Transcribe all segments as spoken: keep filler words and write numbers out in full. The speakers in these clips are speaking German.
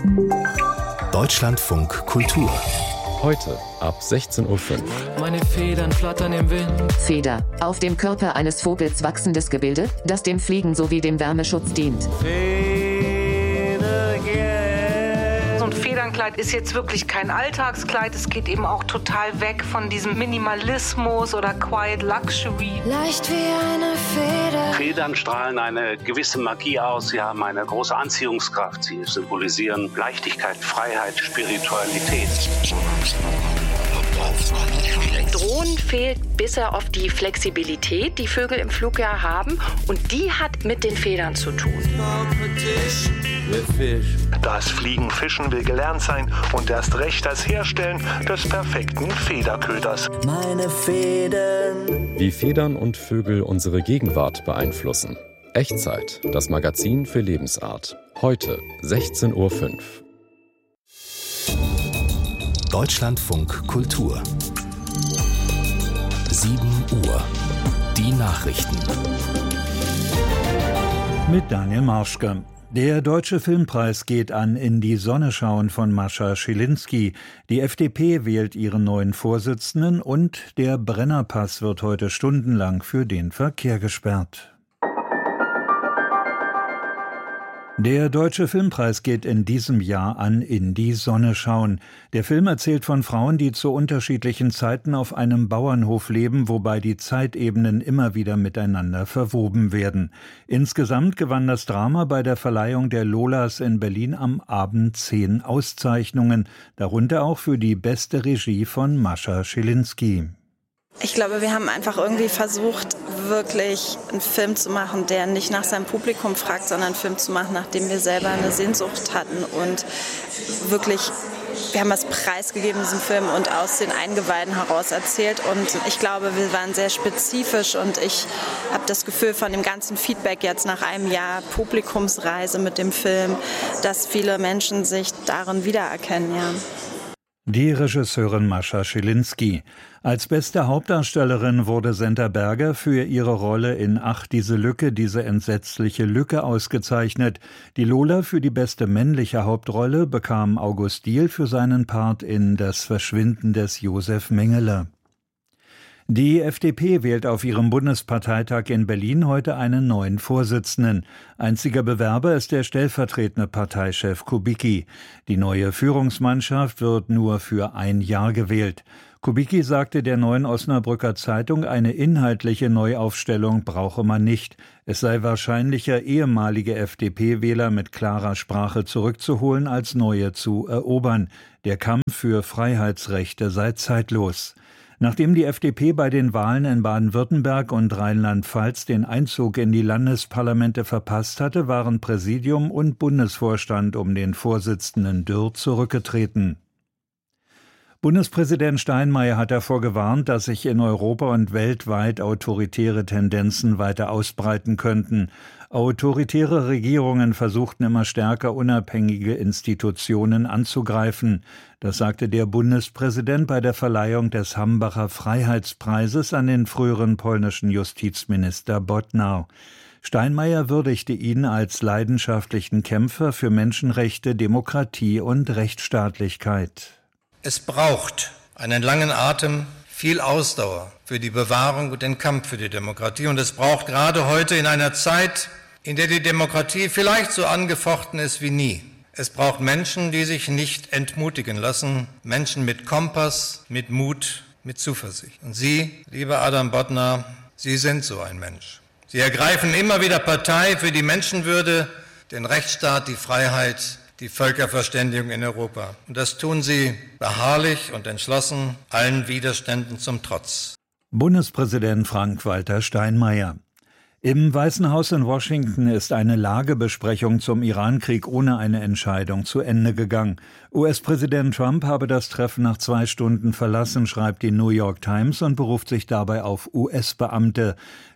Deutschlandfunk Kultur. Heute ab sechzehn Uhr fünf. Meine Federn flattern im Wind. Feder, auf dem Körper eines Vogels wachsendes Gebilde, das dem Fliegen sowie dem Wärmeschutz dient. So ein Federnkleid ist jetzt wirklich kein Alltagskleid. Es geht eben auch total weg von diesem Minimalismus oder Quiet Luxury. Leicht wie eine Feder. Federn strahlen eine gewisse Magie aus. Sie haben eine große Anziehungskraft. Sie symbolisieren Leichtigkeit, Freiheit, Spiritualität. Drohnen fehlt bisher oft die Flexibilität, die Vögel im Flugjahr haben. Und die hat mit den Federn zu tun. Das Fliegen, Fischen will gelernt sein und erst recht das Herstellen des perfekten Federköders. Meine Federn. Wie Federn und Vögel unsere Gegenwart beeinflussen. Echtzeit, das Magazin für Lebensart. Heute sechzehn Uhr fünf. Deutschlandfunk Kultur. sieben Uhr. Die Nachrichten. Mit Daniel Marschke. Der Deutsche Filmpreis geht an In die Sonne schauen von Mascha Schilinski. Die F D P wählt ihren neuen Vorsitzenden und der Brennerpass wird heute stundenlang für den Verkehr gesperrt. Der Deutsche Filmpreis geht in diesem Jahr an In die Sonne schauen. Der Film erzählt von Frauen, die zu unterschiedlichen Zeiten auf einem Bauernhof leben, wobei die Zeitebenen immer wieder miteinander verwoben werden. Insgesamt gewann das Drama bei der Verleihung der Lolas in Berlin am Abend zehn Auszeichnungen, darunter auch für die beste Regie von Mascha Schilinski. Ich glaube, wir haben einfach irgendwie versucht, wirklich einen Film zu machen, der nicht nach seinem Publikum fragt, sondern einen Film zu machen, nach dem wir selber eine Sehnsucht hatten. Und wirklich, wir haben das preisgegeben, diesen Film, und aus den Eingeweiden heraus erzählt. Und ich glaube, wir waren sehr spezifisch und ich habe das Gefühl von dem ganzen Feedback jetzt nach einem Jahr Publikumsreise mit dem Film, dass viele Menschen sich darin wiedererkennen, ja. Die Regisseurin Mascha Schilinski. Als beste Hauptdarstellerin wurde Senta Berger für ihre Rolle in Ach, diese Lücke, diese entsetzliche Lücke ausgezeichnet. Die Lola für die beste männliche Hauptrolle bekam August Diehl für seinen Part in Das Verschwinden des Josef Mengele. Die F D P wählt auf ihrem Bundesparteitag in Berlin heute einen neuen Vorsitzenden. Einziger Bewerber ist der stellvertretende Parteichef Kubicki. Die neue Führungsmannschaft wird nur für ein Jahr gewählt. Kubicki sagte der Neuen Osnabrücker Zeitung, eine inhaltliche Neuaufstellung brauche man nicht. Es sei wahrscheinlicher, ehemalige F D P-Wähler mit klarer Sprache zurückzuholen, als neue zu erobern. Der Kampf für Freiheitsrechte sei zeitlos. Nachdem die F D P bei den Wahlen in Baden-Württemberg und Rheinland-Pfalz den Einzug in die Landesparlamente verpasst hatte, waren Präsidium und Bundesvorstand um den Vorsitzenden Dürr zurückgetreten. Bundespräsident Steinmeier hat davor gewarnt, dass sich in Europa und weltweit autoritäre Tendenzen weiter ausbreiten könnten. Autoritäre Regierungen versuchten immer stärker, unabhängige Institutionen anzugreifen. Das sagte der Bundespräsident bei der Verleihung des Hambacher Freiheitspreises an den früheren polnischen Justizminister Bodnar. Steinmeier würdigte ihn als leidenschaftlichen Kämpfer für Menschenrechte, Demokratie und Rechtsstaatlichkeit. Es braucht einen langen Atem, viel Ausdauer für die Bewahrung und den Kampf für die Demokratie. Und es braucht gerade heute in einer Zeit, in der die Demokratie vielleicht so angefochten ist wie nie. Es braucht Menschen, die sich nicht entmutigen lassen, Menschen mit Kompass, mit Mut, mit Zuversicht. Und Sie, lieber Adam Bodnar, Sie sind so ein Mensch. Sie ergreifen immer wieder Partei für die Menschenwürde, den Rechtsstaat, die Freiheit, die Völkerverständigung in Europa. Und das tun Sie beharrlich und entschlossen, allen Widerständen zum Trotz. Bundespräsident Frank-Walter Steinmeier. Im Weißen Haus in Washington ist eine Lagebesprechung zum Irankrieg ohne eine Entscheidung zu Ende gegangen. U S-Präsident Trump habe das Treffen nach zwei Stunden verlassen, schreibt die New York Times und beruft sich dabei auf U S-Beamte.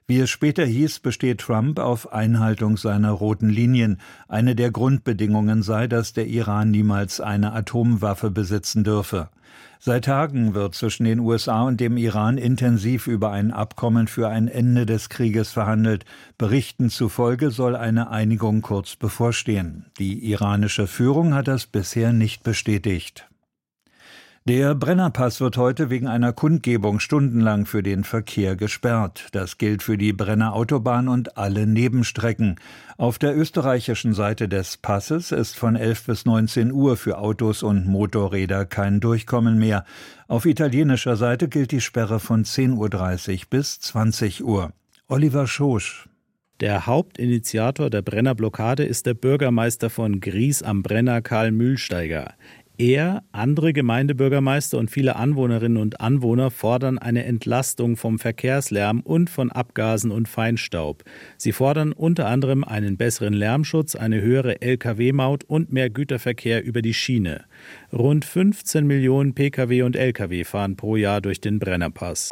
Wie es später hieß, besteht Trump auf Einhaltung seiner roten Linien. Eine der Grundbedingungen sei, dass der Iran niemals eine Atomwaffe besitzen dürfe. Seit Tagen wird zwischen den U S A und dem Iran intensiv über ein Abkommen für ein Ende des Krieges verhandelt. Berichten zufolge soll eine Einigung kurz bevorstehen. Die iranische Führung hat das bisher nicht bestätigt. Der Brennerpass wird heute wegen einer Kundgebung stundenlang für den Verkehr gesperrt. Das gilt für die Brenner Autobahn und alle Nebenstrecken. Auf der österreichischen Seite des Passes ist von elf bis neunzehn Uhr für Autos und Motorräder kein Durchkommen mehr. Auf italienischer Seite gilt die Sperre von zehn Uhr dreißig bis zwanzig Uhr. Oliver Schosch. Der Hauptinitiator der Brennerblockade ist der Bürgermeister von Gries am Brenner, Karl Mühlsteiger. Er, andere Gemeindebürgermeister und viele Anwohnerinnen und Anwohner fordern eine Entlastung vom Verkehrslärm und von Abgasen und Feinstaub. Sie fordern unter anderem einen besseren Lärmschutz, eine höhere L K W-Maut und mehr Güterverkehr über die Schiene. Rund fünfzehn Millionen P K W und L K W fahren pro Jahr durch den Brennerpass.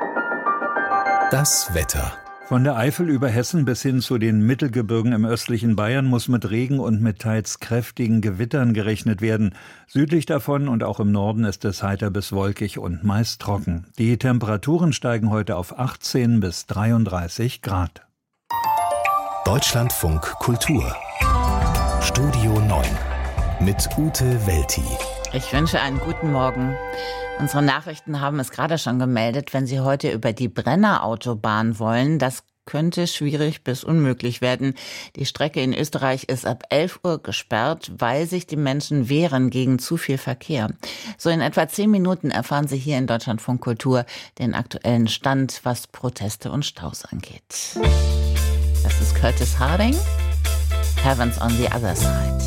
Das Wetter. Von der Eifel über Hessen bis hin zu den Mittelgebirgen im östlichen Bayern muss mit Regen und mit teils kräftigen Gewittern gerechnet werden. Südlich davon und auch im Norden ist es heiter bis wolkig und meist trocken. Die Temperaturen steigen heute auf achtzehn bis dreiunddreißig Grad. Deutschlandfunk Kultur. Studio neun mit Ute Welti. Ich wünsche einen guten Morgen. Unsere Nachrichten haben es gerade schon gemeldet, wenn Sie heute über die Brenner Autobahn wollen, das könnte schwierig bis unmöglich werden. Die Strecke in Österreich ist ab elf Uhr gesperrt, weil sich die Menschen wehren gegen zu viel Verkehr. So in etwa zehn Minuten erfahren Sie hier in Deutschlandfunk Kultur den aktuellen Stand, was Proteste und Staus angeht. Das ist Curtis Harding, Heaven's on the Other Side.